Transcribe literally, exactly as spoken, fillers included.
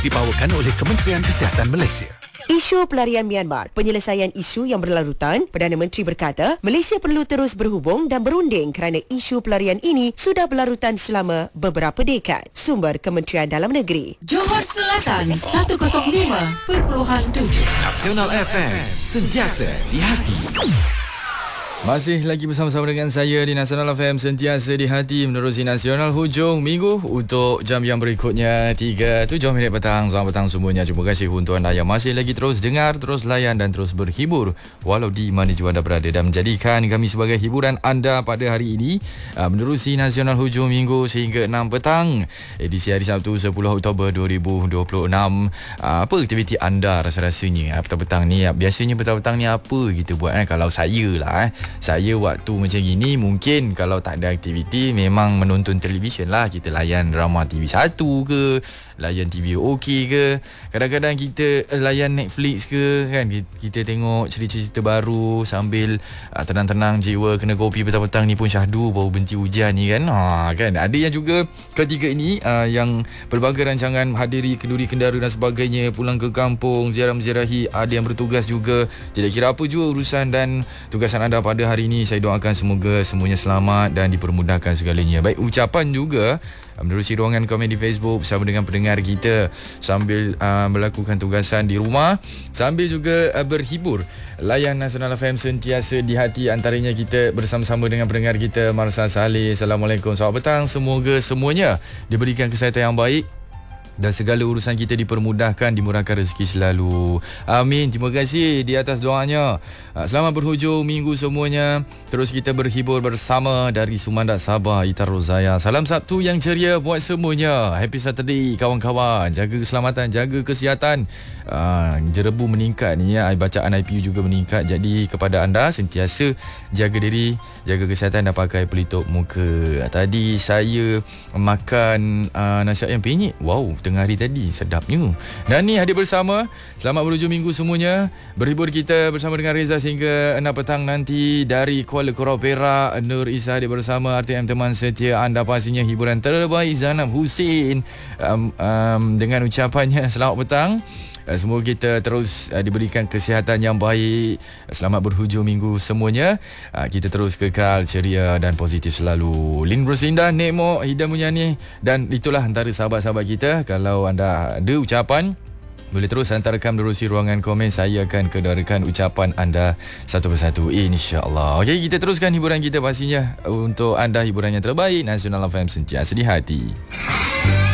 dibawakan oleh Kementerian Kesihatan Malaysia. Isu pelarian Myanmar, penyelesaian isu yang berlarutan. Perdana Menteri berkata, Malaysia perlu terus berhubung dan berunding kerana isu pelarian ini sudah berlarutan selama beberapa dekad. Sumber Kementerian Dalam Negeri. Johor Selatan seratus lima perpuluhan tujuh. Nasional F M, sentiasa di hati. Masih lagi bersama-sama dengan saya di Nasional F M, sentiasa di hati, menerusi Nasional hujung minggu untuk jam yang berikutnya tiga tujuh minit petang. Selamat petang semuanya. Terima kasih untuk anda yang masih lagi terus dengar, terus layan dan terus berhibur walau di mana jua anda berada, dan menjadikan kami sebagai hiburan anda pada hari ini, menerusi Nasional hujung minggu sehingga enam petang edisi hari Sabtu sepuluh Oktober dua ribu dua puluh enam. Apa aktiviti anda rasa-rasanya petang-petang ni? Biasanya petang-petang ni apa kita buat eh? Kalau saya lah eh Saya waktu macam gini, mungkin kalau tak ada aktiviti, memang menonton televisyen lah. Kita layan drama T V satu ke, layan T V OK ke, kadang-kadang kita layan Netflix ke kan. Kita tengok cerita-cerita baru sambil uh, tenang-tenang jiwa, kena kopi petang-petang ni pun syahdu baru berhenti hujan ni kan. Ha, kan ada yang juga ketiga ini uh, yang berbagai rancangan hadiri kenduri kendara dan sebagainya, pulang ke kampung, ziarah-ziarahi, ada yang bertugas juga. Tidak kira apa jua urusan dan tugasan anda pada hari ini, saya doakan semoga semuanya selamat dan dipermudahkan segalanya. Baik, ucapan juga menerusi ruangan komen di Facebook bersama dengan pendengar kita sambil uh, melakukan tugasan di rumah, sambil juga uh, berhibur. Layan Nasional F M sentiasa di hati, antaranya kita bersama-sama dengan pendengar kita Marsa Saleh. Assalamualaikum, selamat petang. Semoga semuanya diberikan kesihatan yang baik dan segala urusan kita dipermudahkan, dimurahkan rezeki selalu. Amin. Terima kasih di atas doanya. Selamat berhujung minggu semuanya. Terus kita berhibur bersama dari Sumandat Sabah, Itar Rozaya. Salam Sabtu yang ceria buat semuanya. Happy Saturday kawan-kawan. Jaga keselamatan, jaga kesihatan. Uh, jerebu meningkat ni ya. Bacaan I P U juga meningkat. Jadi kepada anda, sentiasa jaga diri, jaga kesihatan dan pakai pelitup muka. Tadi saya makan uh, nasi ayam penyet. Wow, tengah hari tadi, sedapnya. Dan ni hadir bersama. Selamat berhujung minggu semuanya. Berhibur kita bersama dengan Reza sehingga enam petang nanti. Dari Kuala Korau Perak, Nur Isa hadir bersama. R T M teman setia anda, pastinya hiburan terbaik Zanab Hussein um, um, dengan ucapannya selamat petang. Semoga kita terus uh, diberikan kesihatan yang baik. Selamat berhujung minggu semuanya. uh, Kita terus kekal ceria dan positif selalu. Lin Bersindah, Nek Mok, Hidam Munyani. Dan itulah antara sahabat-sahabat kita. Kalau anda ada ucapan, boleh terus hantarkan menerusi ruangan komen. Saya akan keluarkan ucapan anda satu persatu, insya-Allah. Okey, kita teruskan hiburan kita pastinya. Untuk anda hiburan yang terbaik, Nasional F M sentiasa di hati.